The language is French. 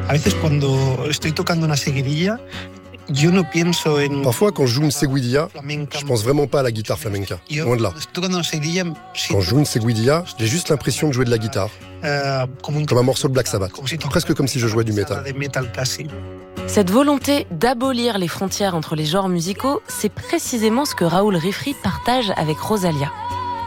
Parfois, quand je joue une seguidilla, je pense vraiment pas à la guitare flamenca. Loin de là. Quand je joue une seguidilla, j'ai juste l'impression de jouer de la guitare. Comme un morceau de Black Sabbath. Presque comme si je jouais du métal. Cette volonté d'abolir les frontières entre les genres musicaux, c'est précisément ce que Raoul Rifri partage avec Rosalia.